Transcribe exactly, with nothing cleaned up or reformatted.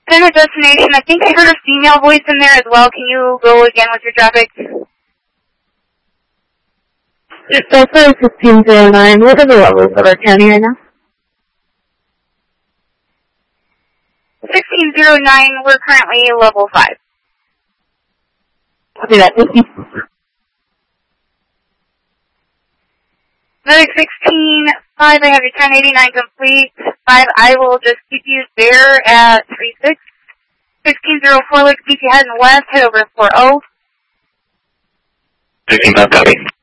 Center destination, I think I heard a female voice in there as well. Can you go again with your traffic? It's also fifteen oh nine. What are the levels of our county right now? sixteen oh nine, we're currently level five. Copy that. Thank you. Another sixteen five, I have your ten eighty-nine complete. five, I will just keep you there at three six. sixteen oh four, let's keep you heading west, head over to four oh. sixteen five, copy.